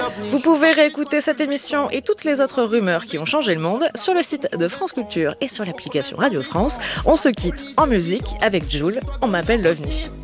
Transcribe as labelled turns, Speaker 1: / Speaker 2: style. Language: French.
Speaker 1: Vous pouvez réécouter cette émission et toutes les autres rumeurs qui ont changé le monde sur le site de France Culture et sur l'application Radio France. On se quitte en musique avec Jul, On m'appelle l'OVNI.